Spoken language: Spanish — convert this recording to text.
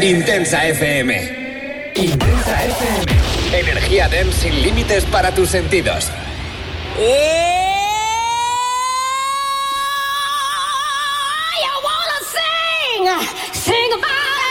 Intensa FM. Intensa FM. Energía dance sin límites para tus sentidos. You wanna sing about